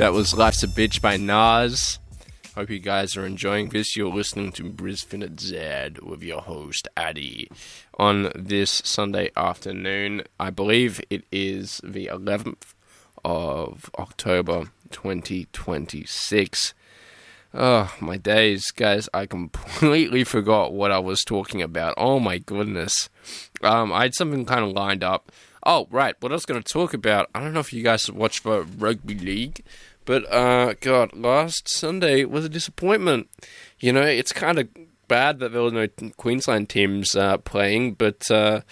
That was Life's a Bitch by Nas. Hope you guys are enjoying this. You're listening to Brisbane at Zed with your host, Addy, on this Sunday afternoon. I believe it is the 11th of October, 2026. Oh, my days, guys. I completely forgot what I was talking about. Oh, my goodness. I had something kind of lined up. Oh, right. What I was going to talk about, I don't know if you guys watched the rugby league, but, God, last Sunday was a disappointment. You know, it's kind of bad that there were no Queensland teams playing, but, God,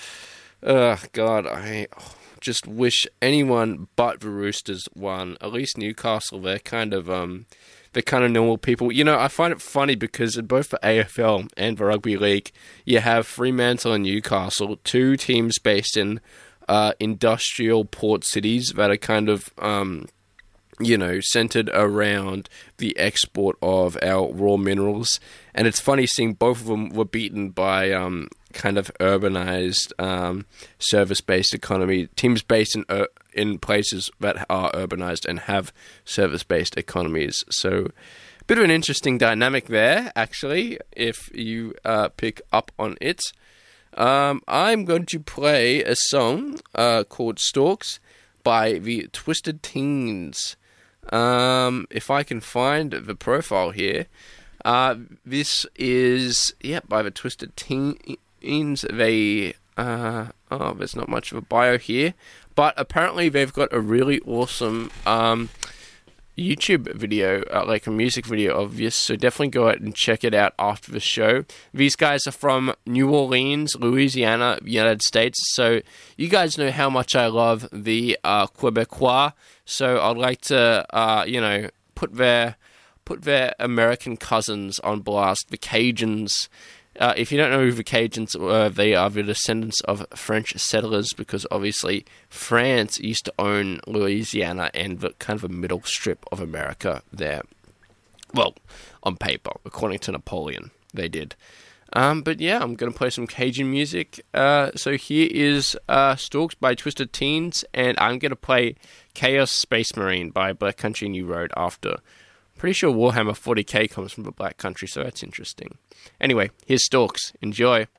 I just wish anyone but the Roosters won. At least Newcastle, they're kind of normal people. You know, I find it funny because in both the AFL and the Rugby League, you have Fremantle and Newcastle, two teams based in industrial port cities that are kind of, centered around the export of our raw minerals. And it's funny seeing both of them were beaten by kind of urbanized, service-based economy, teams based in places that are urbanized and have service-based economies. So a bit of an interesting dynamic there, actually, if you pick up on it. I'm going to play a song called Stalks by the Twisted Teens. If I can find the profile here. This is, by the Twisted Teens. They, there's not much of a bio here, but apparently they've got a really awesome YouTube video, like a music video of this, so definitely go out and check it out after the show. These guys are from New Orleans, Louisiana, United States, so you guys know how much I love the Quebecois, so I'd like to, put their American cousins on blast, the Cajuns. If you don't know who the Cajuns were, they are the descendants of French settlers, because obviously France used to own Louisiana and the kind of a middle strip of America there. Well, on paper, according to Napoleon, they did. But yeah, I'm going to play some Cajun music. So here is Stalks by Twisted Teens, and I'm going to play Chaos Space Marine by Black Country New Road after. Pretty sure Warhammer 40k comes from the Black Country, so that's interesting. Anyway, here's Stalks. Enjoy.